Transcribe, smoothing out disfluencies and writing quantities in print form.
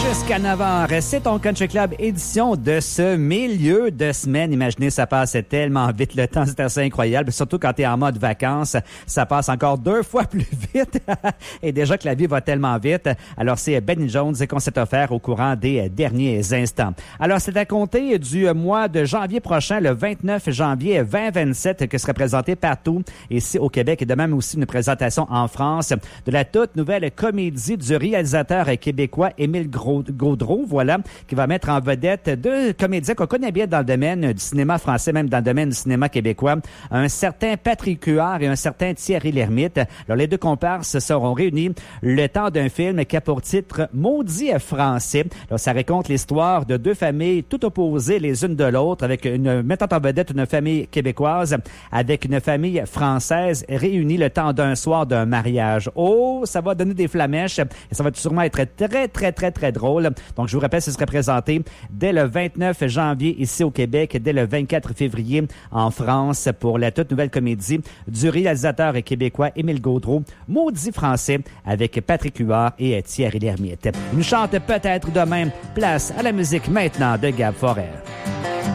Jusqu'à 9h, c'est ton Country Club édition de ce milieu de semaine. Imaginez, ça passe tellement vite le temps, c'est assez incroyable. Surtout quand tu es en mode vacances, ça passe encore 2 fois plus vite. Et déjà que la vie va tellement vite. Alors, c'est Benny Jones qu'on s'est offert au courant des derniers instants. Alors, c'est à compter du mois de janvier prochain, le 29 janvier 2027, que sera présenté partout ici au Québec et de même aussi une présentation en France de la toute nouvelle comédie du réalisateur québécois Émile Gaudreault, voilà, qui va mettre en vedette 2 comédiens qu'on connaît bien dans le domaine du cinéma français, même dans le domaine du cinéma québécois, un certain Patrick Huard et un certain Thierry Lhermitte. Alors, les 2 comparses seront réunis le temps d'un film qui a pour titre Maudit français. Alors, ça raconte l'histoire de 2 familles tout opposées les unes de l'autre, avec mettant en vedette une famille québécoise avec une famille française réunie le temps d'un soir d'un mariage. Oh, ça va donner des flamèches et ça va sûrement être très drôle. Donc, je vous rappelle, ce serait présenté dès le 29 janvier ici au Québec, dès le 24 février en France pour la toute nouvelle comédie du réalisateur québécois Émile Gaudreault, Maudit français, avec Patrick Huard et Thierry Lhermitte. Une chante peut-être de même. Place à la musique maintenant de Gab Forêt.